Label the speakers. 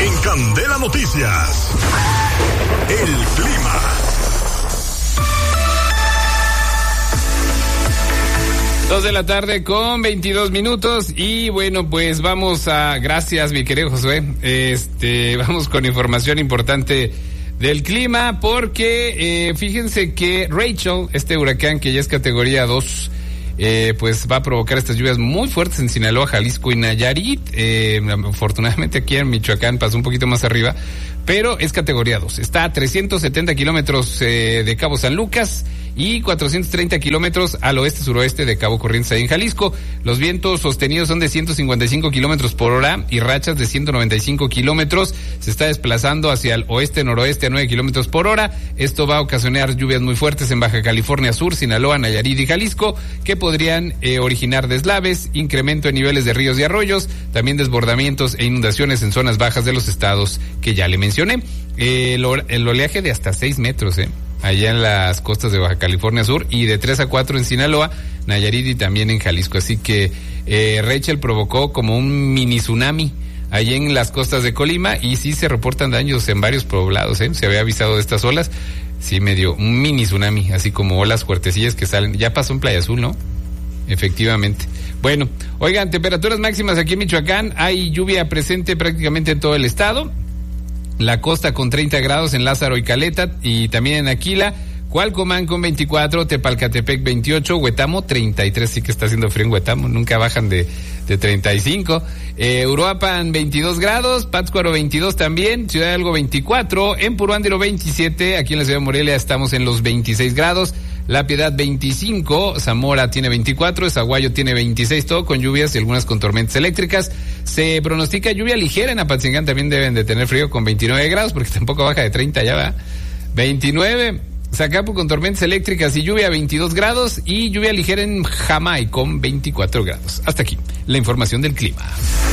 Speaker 1: En Candela Noticias, el clima.
Speaker 2: Dos de la tarde con 22 minutos y bueno, pues gracias mi querido Josué, vamos con información importante del clima porque fíjense que Rachel, este huracán que ya es categoría 2, pues va a provocar estas lluvias muy fuertes en Sinaloa, Jalisco y Nayarit. Afortunadamente aquí en Michoacán pasó un poquito más arriba, pero es categoría 2. Está a 370 kilómetros de Cabo San Lucas y 430 kilómetros al oeste-suroeste de Cabo Corrientes, ahí en Jalisco. Los vientos sostenidos son de 155 kilómetros por hora y rachas de 195 kilómetros. Se está desplazando hacia el oeste-noroeste a 9 kilómetros por hora. Esto va a ocasionar lluvias muy fuertes en Baja California Sur, Sinaloa, Nayarit y Jalisco, que podrían originar deslaves, incremento en niveles de ríos y arroyos, también desbordamientos e inundaciones en zonas bajas de los estados que ya le mencioné. El oleaje de hasta 6 metros, allá en las costas de Baja California Sur y de 3 a 4 en Sinaloa, Nayarit y también en Jalisco. Así que Rachel provocó como un mini tsunami allí en las costas de Colima y sí se reportan daños en varios poblados, Se había avisado de estas olas, sí me dio un mini tsunami, así como olas fuertecillas que salen. Ya pasó en Playa Azul, ¿no? Efectivamente. Bueno, oigan, temperaturas máximas aquí en Michoacán, hay lluvia presente prácticamente en todo el estado. La costa con 30 grados en Lázaro y Caleta y también en Aquila, Cualcomán con 24, Tepalcatepec 28, Huetamo 33, sí que está haciendo frío en Huetamo, nunca bajan de 35, Uruapan 22 grados, Pátzcuaro 22 también, Ciudad de Algo 24, en Puruándiro 27, aquí en la ciudad de Morelia estamos en los 26 grados, La Piedad 25, Zamora tiene 24, Zaguayo tiene 26, todo con lluvias y algunas con tormentas eléctricas. Se pronostica lluvia ligera en Apatzingán, también deben de tener frío con 29 grados, porque tampoco baja de 30 ya va. 29, Zacapu con tormentas eléctricas y lluvia 22 grados y lluvia ligera en Jamay con 24 grados. Hasta aquí la información del clima.